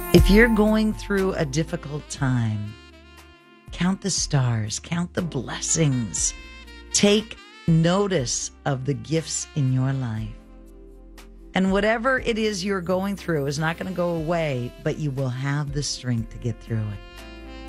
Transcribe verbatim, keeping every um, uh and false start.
If you're going through a difficult time, count the stars, count the blessings, take notice of the gifts in your life. And whatever it is you're going through is not going to go away, but you will have the strength to get through it.